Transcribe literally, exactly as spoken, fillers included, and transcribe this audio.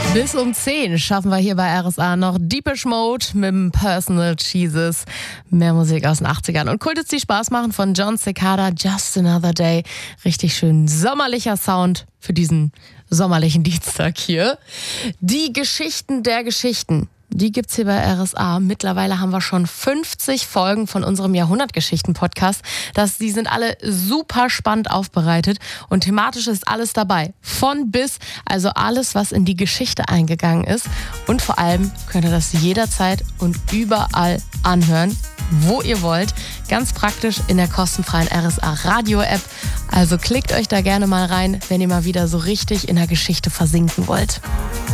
Bis um zehn schaffen wir hier bei R S A noch Deepish Mode mit dem Personal Jesus. Mehr Musik aus den achtzigern. Und Kultus, die Spaß machen von John Cicada, Just Another Day. Richtig schön sommerlicher Sound für diesen sommerlichen Dienstag hier. Die Geschichten der Geschichten. Die gibt's hier bei R S A. Mittlerweile haben wir schon fünfzig Folgen von unserem Jahrhundertgeschichten-Podcast. Das, die sind alle super spannend aufbereitet und thematisch ist alles dabei. Von bis, also alles, was in die Geschichte eingegangen ist. Und vor allem könnt ihr das jederzeit und überall anhören, wo ihr wollt. Ganz praktisch in der kostenfreien R S A Radio-App. Also klickt euch da gerne mal rein, wenn ihr mal wieder so richtig in der Geschichte versinken wollt.